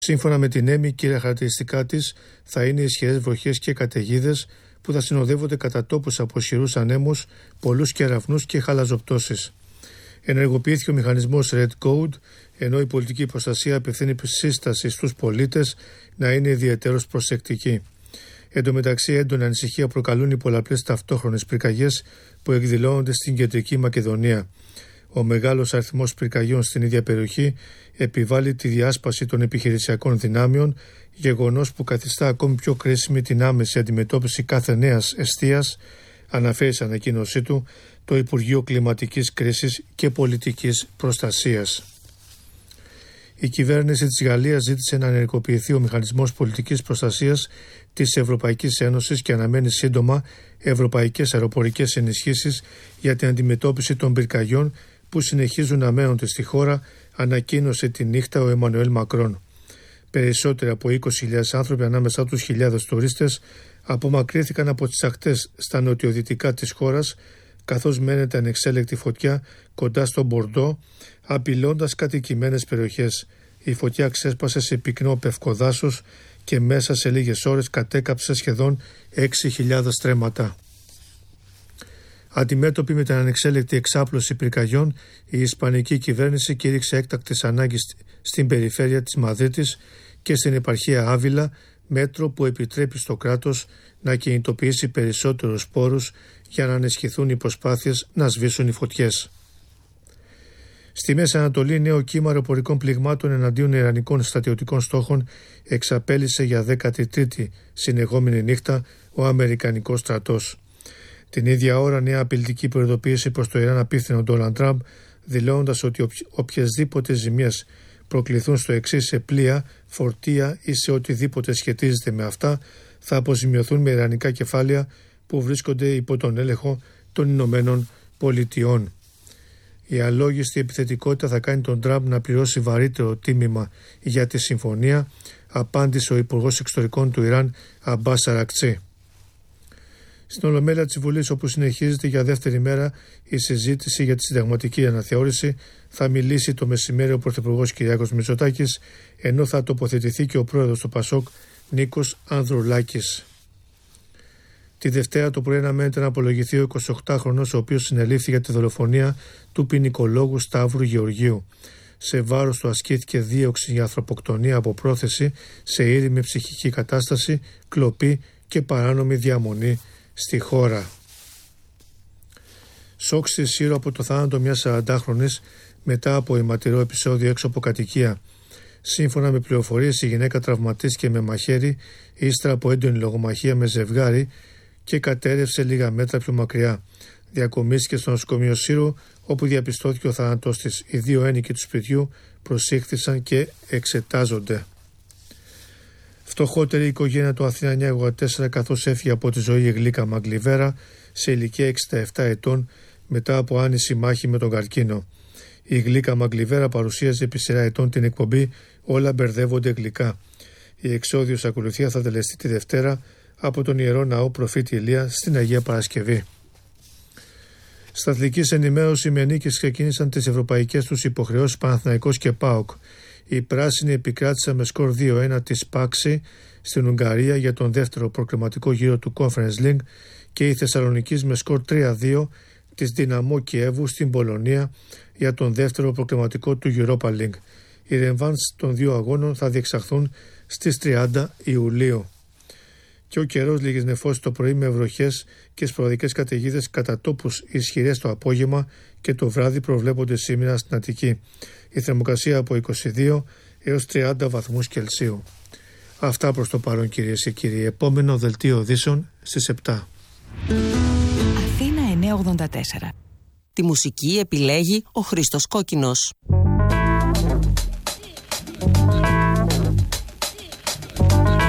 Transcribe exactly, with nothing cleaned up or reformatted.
Σύμφωνα με την ΕΜΗ, κύρια χαρακτηριστικά της θα είναι ισχυρές βροχές και καταιγίδες που θα συνοδεύονται κατά τόπους από ισχυρούς ανέμους, πολλούς κεραυνούς και χαλαζοπτώσεις. Ενεργοποιήθηκε ο μηχανισμός Red Code, ενώ η πολιτική προστασία απευθύνει σύσταση στους πολίτες να είναι ιδιαιτέρως προσεκτικοί. Εν τω μεταξύ, έντονη ανησυχία προκαλούν οι πολλαπλές ταυτόχρονες πυρκαγιές που εκδηλώνονται στην Κεντρική Μακεδονία. Ο μεγάλος αριθμός πυρκαγιών στην ίδια περιοχή επιβάλλει τη διάσπαση των επιχειρησιακών δυνάμεων, γεγονός που καθιστά ακόμη πιο κρίσιμη την άμεση αντιμετώπιση κάθε νέας εστίας, αναφέρει σε ανακοίνωσή του το Υπουργείο Κλιματικής Κρίσης και Πολιτικής Προστασίας. Η κυβέρνηση της Γαλλίας ζήτησε να ενεργοποιηθεί ο Μηχανισμός Πολιτικής Προστασίας της Ευρωπαϊκής Ένωσης και αναμένει σύντομα ευρωπαϊκές αεροπορικές ενισχύσεις για την αντιμετώπιση των πυρκαγιών που συνεχίζουν να μένονται στη χώρα, ανακοίνωσε τη νύχτα ο Εμμανουέλ Μακρόν. Περισσότεροι από είκοσι χιλιάδες άνθρωποι, ανάμεσά τους χιλιάδες τουρίστες, απομακρύνθηκαν από τις ακτές στα νοτιοδυτικά της χώρας, καθώς μένεται ανεξέλεκτη φωτιά κοντά στο Μπορντό, απειλώντας κατοικημένες περιοχές. Η φωτιά ξέσπασε σε πυκνό πευκοδάσος και μέσα σε λίγες ώρες κατέκαψε σχεδόν έξι χιλιάδες στρέμματα. Αντιμέτωπη με την ανεξέλεκτη εξάπλωση πυρκαγιών, η Ισπανική κυβέρνηση κήρυξε έκτακτες ανάγκες στην περιφέρεια της Μαδρίτης και στην επαρχία Άβυλα, μέτρο που επιτρέπει στο κράτος να κινητοποιήσει περισσότερους πόρους για να ενισχυθούν οι προσπάθειες να σβήσουν οι φωτιές. Στη Μέση Ανατολή, νέο κύμα αεροπορικών πληγμάτων εναντίον ιρανικών στρατιωτικών στόχων εξαπέλυσε για δέκατη τρίτη συνεχόμενη νύχτα ο Αμερικανικός στρατός. Την ίδια ώρα, νέα απειλητική προειδοποίηση προς το Ιράν απίθυνε ο Ντόναλντ Τραμπ, δηλώνοντας ότι οποιασδήποτε ζημιές προκληθούν στο εξής σε πλοία, φορτία ή σε οτιδήποτε σχετίζεται με αυτά, θα αποζημιωθούν με ιρανικά κεφάλαια που βρίσκονται υπό τον έλεγχο των Ηνωμένων Πολιτειών. Η αλόγιστη επιθετικότητα θα κάνει τον Τραμπ να πληρώσει βαρύτερο τίμημα για τη συμφωνία, απάντησε ο Υπουργός Εξωτερικών του Ιράν, Αμπάς Αρακτσί. Στην Ολομέλεια της Βουλής, όπου συνεχίζεται για δεύτερη μέρα η συζήτηση για τη συνταγματική αναθεώρηση, θα μιλήσει το μεσημέρι ο Πρωθυπουργός Κυριάκος Μητσοτάκης, ενώ θα τοποθετηθεί και ο πρόεδρος του Πασόκ, Νίκος Ανδρουλάκης. Τη Δευτέρα το πρωί αναμένεται να απολογηθεί ο εικοσιοκτάχρονος, ο οποίος συνελήφθη για τη δολοφονία του ποινικολόγου Σταύρου Γεωργίου. Σε βάρος του ασκήθηκε δίωξη για ανθρωποκτονία από πρόθεση σε ήρεμη ψυχική κατάσταση, κλοπή και παράνομη διαμονή στη χώρα. Σοκ στη Σύρο από το θάνατο μιας σαραντάχρονης μετά από αιματηρό επεισόδιο έξω από κατοικία. Σύμφωνα με πληροφορίες, η γυναίκα τραυματίστηκε με μαχαίρι ύστερα από έντονη λογομαχία με ζευγάρι και κατέρευσε λίγα μέτρα πιο μακριά. Διακομίστηκε στο νοσοκομείο Σύρου, όπου διαπιστώθηκε ο θάνατός της. Οι δύο ένοικοι του σπιτιού προσήχθησαν και εξετάζονται. Φτωχότερη οικογένεια του Αθήνα εννιακόσια ογδόντα τέσσερα, καθώς έφυγε από τη ζωή η Γλίκα Μαγκλιβέρα σε ηλικία εξήντα επτά ετών μετά από άνηση μάχη με τον καρκίνο. Η Γλίκα Μαγκλιβέρα παρουσίαζε επί σειρά ετών την εκπομπή «Όλα μπερδεύονται γλυκά». Η εξόδιος ακολουθία θα τελεστεί τη Δευτέρα από τον Ιερό Ναό Προφήτη Ηλία στην Αγία Παρασκευή. Στα αθλητικής ενημέρωση, οι Μενίκες ξεκίνησαν τις ευρωπαϊκές τους υποχρεώσεις Παναθηναϊκός και ΠΑΟΚ. Οι πράσινοι επικράτησαν με σκορ δύο ένα της Πάξη στην Ουγγαρία για τον δεύτερο προκριματικό γύρο του Conference League και η Θεσσαλονικής με σκορ τρία δύο της Δυναμό Κιέβου στην Πολωνία για τον δεύτερο προκριματικό του Europa League. Οι ρεμβάνς των δύο αγώνων θα διεξαχθούν στις τριάντα Ιουλίου. Και ο καιρός, λίγες νεφώσεις το πρωί με βροχές και σποραδικές καταιγίδες, κατά τόπους ισχυρές το απόγευμα και το βράδυ προβλέπονται σήμερα στην Αττική. Η θερμοκρασία από είκοσι δύο έως τριάντα βαθμούς Κελσίου. Αυτά προς το παρόν, κυρίες και κύριοι. Επόμενο δελτίο ειδήσεων στις επτά. Αθήνα εννιακόσια ογδόντα τέσσερα. Τη μουσική επιλέγει ο Χρήστος Κόκκινος.